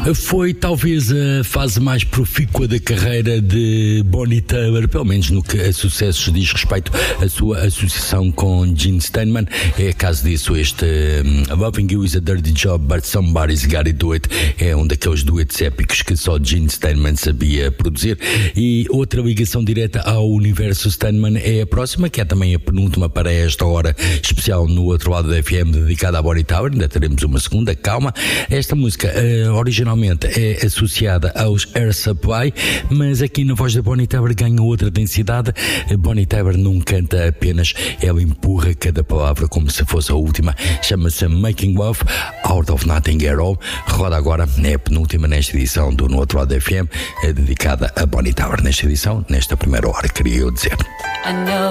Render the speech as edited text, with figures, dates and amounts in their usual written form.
Foi talvez a fase mais profícua da carreira de Bonnie Tyler, pelo menos no que a sucessos diz respeito à sua associação com Gene Steinman. É caso disso este Loving You is a Dirty Job but Somebody's Gotta Do It. É um daqueles duetos épicos que só Gene Steinman sabia produzir. E outra ligação direta ao universo Steinman é a próxima, que é também a penúltima para esta hora especial no outro lado da FM, dedicada a Bonnie Tyler. Ainda teremos uma segunda, calma. Esta música originalmente é associada aos Air Supply, mas aqui na voz da Bonnie Tyler ganha outra densidade. Bonnie Tyler não canta apenas, ela empurra cada palavra como se fosse a última. Chama-se Making Love Out of Nothing at All. Roda agora, é a penúltima nesta edição do No Outro Lado da FM, dedicada a Bonnie Tyler. Nesta edição, nesta primeira hora, queria eu dizer.